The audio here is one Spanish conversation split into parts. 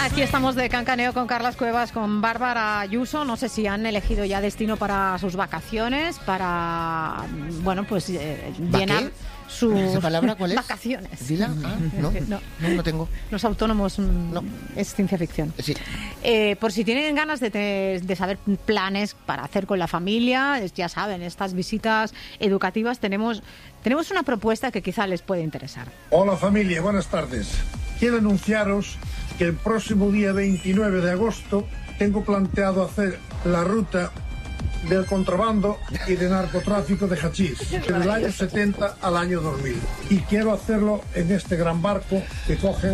Aquí estamos de cancaneo con Carlas Cuevas, con Bárbara Ayuso. No sé si han elegido ya destino para sus vacaciones, para, bueno, pues llenar sus ¿Esa palabra cuál es? vacaciones. ¿Dila? Ah, no tengo. Los autónomos no. Es ciencia ficción. Sí. Por si tienen ganas de saber planes para hacer con la familia, ya saben, estas visitas educativas, tenemos una propuesta que quizá les puede interesar. Hola familia, buenas tardes. Quiero anunciaros que el próximo día 29 de agosto tengo planteado hacer la ruta del contrabando y de narcotráfico de hachís, del año 70 al año 2000. Y quiero hacerlo en este gran barco que coge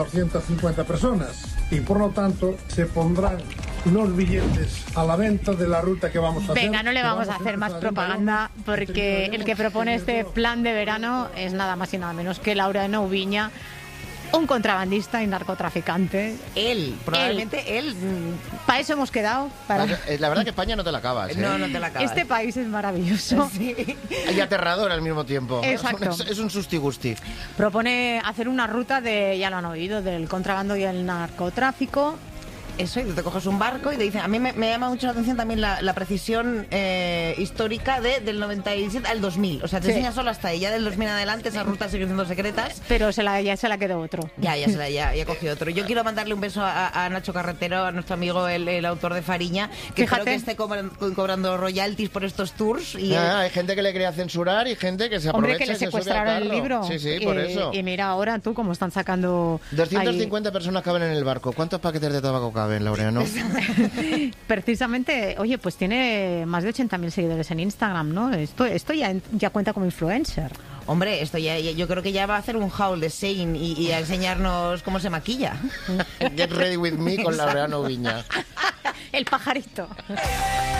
250 personas. Y por lo tanto se pondrán los billetes a la venta de la ruta que vamos a hacer. Venga, no le vamos a hacer más propaganda porque el que propone este plan de verano es nada más y nada menos que Laureano Ubiña, un contrabandista y narcotraficante. Probablemente él. Para eso hemos quedado. La verdad que España no te la acabas, ¿eh? No te la acabas. Este país es maravilloso. Sí. Y aterrador al mismo tiempo. Exacto. Es un susti-gusti. Propone hacer una ruta ya lo han oído, del contrabando y el narcotráfico. Eso, y te coges un barco y te dicen... A mí me llama mucho la atención también la precisión histórica del 97 al 2000. O sea, te enseña solo hasta ahí. Ya del 2000 en adelante esas rutas siguen siendo secretas. Pero ya se la quedó otro. Ya cogió otro. Yo quiero mandarle un beso a Nacho Carretero, a nuestro amigo, el autor de Fariña, que espero que esté cobrando royalties por estos tours. Y hay gente que le quería censurar y gente que se aprovecha. Hombre, que le secuestraron el libro. Sí, por eso. Y mira ahora tú cómo están sacando... 250 personas caben en el barco. ¿Cuántos paquetes de tabaco caben, Laureano? Precisamente, oye, pues tiene más de 80.000 seguidores en Instagram, ¿no? Esto ya cuenta como influencer. Hombre, esto yo creo que ya va a hacer un haul de Shein y a enseñarnos cómo se maquilla. Get ready with me con Laureano Ubiña. El pajarito.